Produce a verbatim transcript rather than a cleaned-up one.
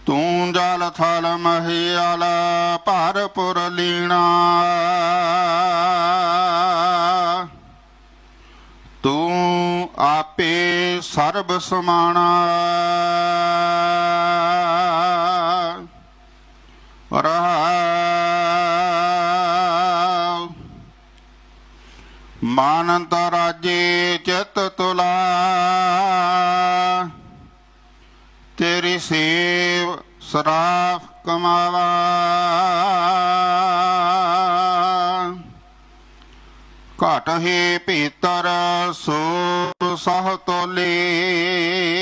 ਤੂੰ ਜਲ ਥਲ ਮਹਿਆਲ ਭਰਪੁਰ ਲੀਣਾ। ਤੂੰ ਆਪੇ ਸਰਬ ਸਮਾਣਾ। ਰਹਾਉ ਮਾਨੰਤ ਰਾਜੇ ਚਿਤ ਤੁਲਾ। ਤੇਰੀ ਸੇਵ ਸਰਾਫ ਕਮਾਵਾ। ਘਟ ਹੀ ਭੀਤਰ ਸੋ ਸਹ ਤੋਲੇ।